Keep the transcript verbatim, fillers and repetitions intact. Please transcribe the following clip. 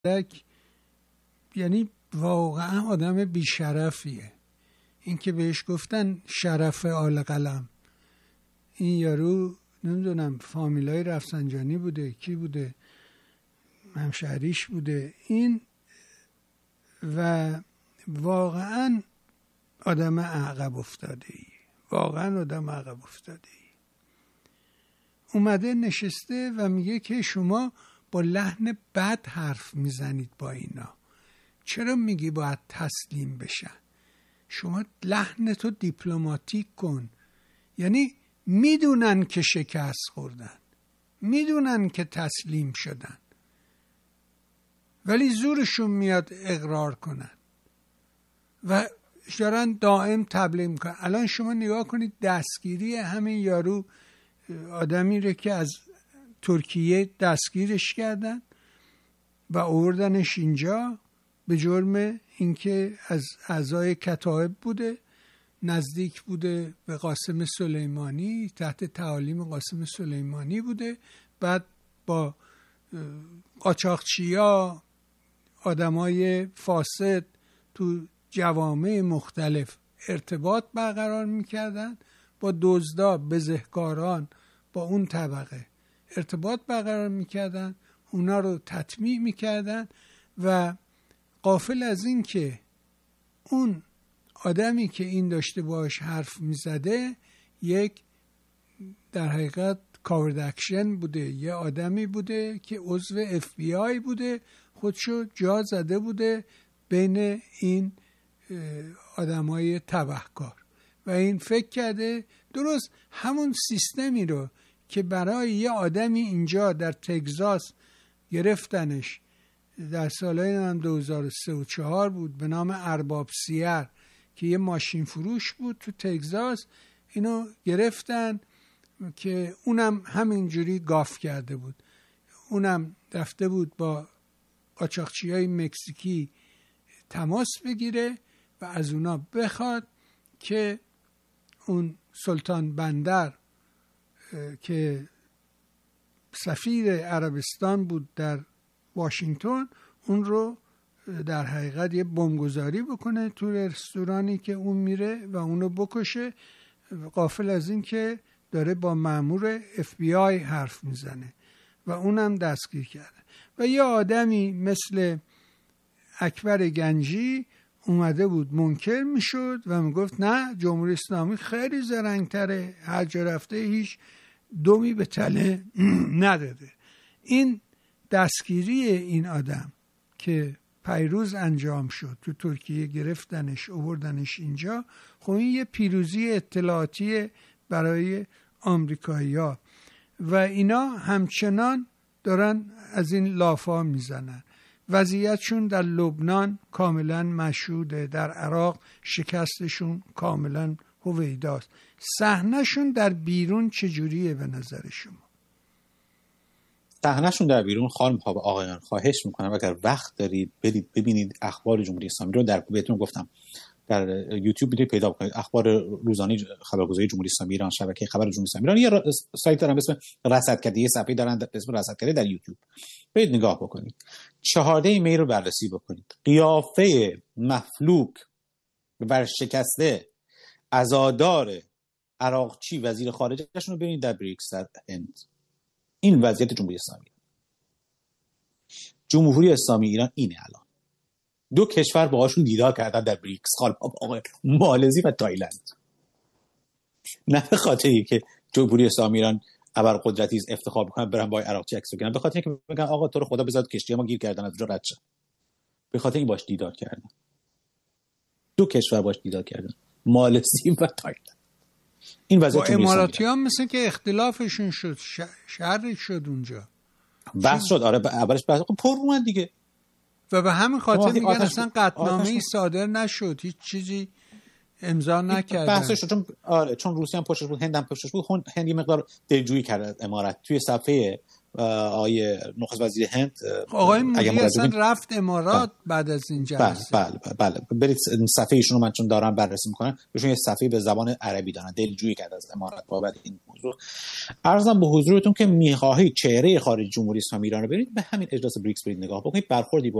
یعنی واقعا آدم بیشرفیه. این که بهش گفتن شرف آل قلم، این یارو نمیدونم فامیلای رفسنجانی بوده، کی بوده، همشهریش بوده، این و واقعا آدم عقب افتاده ای، واقعا آدم عقب افتاده ای. اومده نشسته و میگه که شما با لحن بد حرف میزنید با اینا، چرا میگی باید تسلیم بشن؟ شما لحنتو دیپلماتیک کن. یعنی میدونن که شکست خوردن، میدونن که تسلیم شدن، ولی زورشون میاد اقرار کنن و دارن دائم تبلیغ میکنن. الان شما نگاه کنید دستگیری همین یارو، آدمی رو که از ترکیه دستگیرش کردن و آوردنش اینجا به جرم اینکه از اعضای کتائب بوده، نزدیک بوده به قاسم سلیمانی، تحت تعالیم قاسم سلیمانی بوده، بعد با قاچاقچیا، آدمای فاسد تو جوامع مختلف ارتباط برقرار میکردن، با دزدا، بزهکاران، با اون طبقه ارتباط برقرار میکردن، اونا رو تطمیع میکردن و غافل از این که اون آدمی که این داشته باش حرف میزده یک در حقیقت کاورد اکشن بوده، یه آدمی بوده که عضو اف بی آی بوده، خودشو جا زده بوده بین این آدمای تبهکار و این فکر کرده درست همون سیستمی رو که برای یه آدمی اینجا در تگزاس گرفتنش در سالهای هم دو هزار و سه و چهار بود به نام ارباب سیر که یه ماشین فروش بود تو تگزاس، اینو گرفتن که اونم همینجوری گاف کرده بود، اونم رفته بود با قاچاقچیای مکزیکی تماس بگیره و از اونا بخواد که اون سلطان بندر که سفیر عربستان بود در واشنگتن، اون رو در حقیقت یه بمبگذاری بکنه تو رستورانی که اون میره و اونو بکشه، غافل از این که داره با مأمور اف بی آی حرف میزنه و اونم دستگیر کرده. و یه آدمی مثل اکبر گنجی اومده بود منکر میشد و میگفت نه جمهوری اسلامی خیلی زرنگتره، هر جا رفته هیچ دومی به تله نداده. این دستگیری این آدم که پیروز انجام شد، تو ترکیه گرفتنش آوردنش اینجا، خب این یه پیروزی اطلاعاتی برای آمریکایی‌ها و اینا همچنان دارن از این لافا میزنن. وضعیتشون در لبنان کاملا مشهوده، در عراق شکستشون کاملا هویداست. صحنه‌شون در بیرون چجوریه به نظر شما؟ صحنه‌شون در بیرون خانم ها و آقایان خواهش میکنم اگر وقت دارید برید ببینید اخبار جمهوری اسلامی رو. در بهتون گفتم در یوتیوب میتونید پیدا کنید اخبار روزانه خبرگزاری جمهوری اسلامی ایران، شبکه خبر جمهوری اسلامی ایران، یه سایت دارن به اسم رصدکده، یه صفحه دارن به اسم رصدکده در یوتیوب، برید نگاه بکنید. چهارده می رو بررسی بکنید. قیافه مفلوک و ورشکسته عزادار عراقچی وزیر خارجهشون رو ببینید در بریکس در هند. این وضعیت جمهوری اسلامی جمهوری اسلامی ایران اینه. الان دو کشور باهاشون دیدار کردن در بریکس، آقای مالزی و تایلند. نه به خاطری که جمهوری اسلامی ایران ابرقدرتی است افتخار میکنن برن با عراقچی عکس بگیرن، به خاطر اینکه میگن آقا تو رو خدا بذار کشتی ما گیر کردن از اونجا رد شه. به خاطر این باش دیدار کردن. دو کشور باش دیدار کردن، مالزی و تایلند. این وضعیت با اماراتی هم مثل که اختلافشون شد، شر شد اونجا بحث شد. آره اولش بحث پر اومد دیگه و به همین خاطر میگن اصلا قطعنامه‌ای صادر نشد، هیچ چیزی امضا نکردن. بحثش چون آره چون روسیه هم پشتش بود، هند هم پشتش بود، هند یه مقدار دلجویی کرد امارات. توی صفحه آقای نخست وزیر هند آقای مودی اصلا رفت امارات بله. بعد از این جلسه بله بله بله برید صفحه ایشون رو من چون دارم بررسی میکنم، ایشون یه صفحه به زبان عربی دارن، دلجویی کرد از امارات بابت این موضوع. عرضم به حضورتون که میخواهید چهره خارج جمهوری اسلامی ایران رو ببینید، به همین اجلاس بریکس برید نگاه بکنید، برخوردی با